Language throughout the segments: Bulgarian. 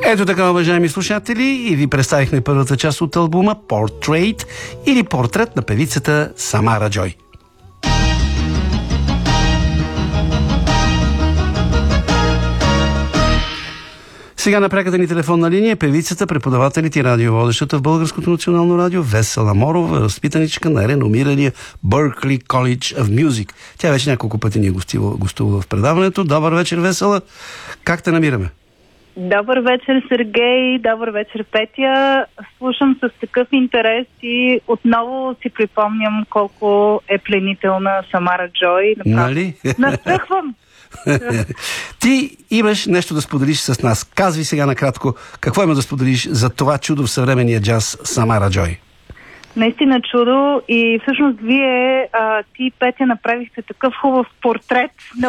Ето така, уважаеми слушатели, и ви представихме първата част от албума Portrait или Портрет на певицата Самара Джой. Сега на пряката ни телефонна линия певицата, преподавателите и радиоводещата в Българското национално радио Весела Морова, възпитаничка на реномирания Berklee College of Music. Тя вече няколко пъти ни е гостувала в предаването. Добър вечер, Весела. Как те намираме? Добър вечер, Сергей. Добър вечер, Петя. Слушам с такъв интерес и отново си припомням колко е пленителна Самара Джой. Нали? Настръхвам. Ти имаш нещо да споделиш с нас. Казвай сега накратко, какво има да споделиш за това чудо в съвременния джаз Самара Джой? Наистина чудо и всъщност вие, ти, Петя, направихте такъв хубав портрет.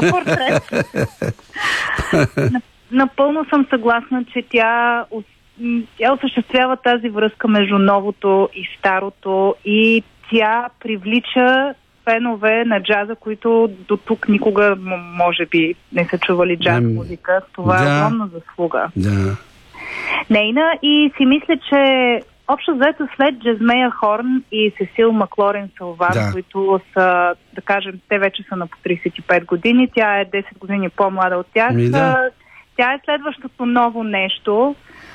Напълно съм съгласна, че тя осъществява тази връзка между новото и старото и тя привлича фенове на джаза, които до тук никога, може би, не са чували джаз музика. Това е огромна заслуга. Да. Нейна, и си мисля, че общо взето след Джазмея Хорн и Сесил Маклорен Салван, които са, да кажем, те вече са на по 35 години, тя е 10 години по-млада от тях. Тя е следващото ново нещо.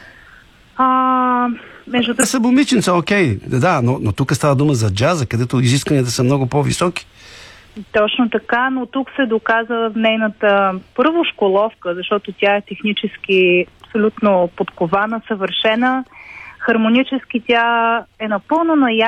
Са момиченца, окей. Да, но тук става дума за джаза, където изискванията са много по-високи. Точно така, но тук се доказа в нейната първо школовка, защото тя е технически абсолютно подкована, съвършена. Хармонически тя е напълно наясно